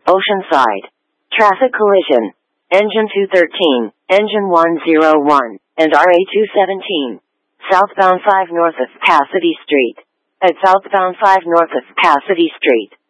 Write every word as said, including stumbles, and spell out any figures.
Oceanside. Traffic collision. Engine two thirteen, Engine one oh one, and R A two seventeen. Southbound five north of Cassidy Street. At southbound five north of Cassidy Street.